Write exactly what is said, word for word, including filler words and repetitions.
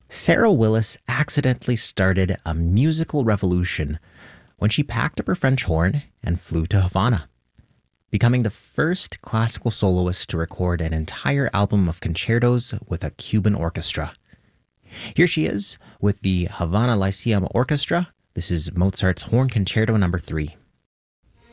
Sarah Willis accidentally started a musical revolution when she packed up her French horn and flew to Havana, becoming the first classical soloist to record an entire album of concertos with a Cuban orchestra. Here she is with the Havana Lyceum Orchestra. This is Mozart's Horn Concerto number three.